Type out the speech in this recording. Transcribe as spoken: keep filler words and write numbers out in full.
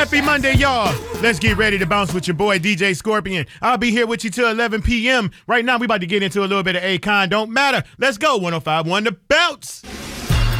Happy Monday, y'all. Let's get ready to bounce with your boy, D J Scorpion. I'll be here with you till eleven p.m. Right now, we about to get into a little bit of Akon. Don't matter. Let's go. one oh five point one The Bounce.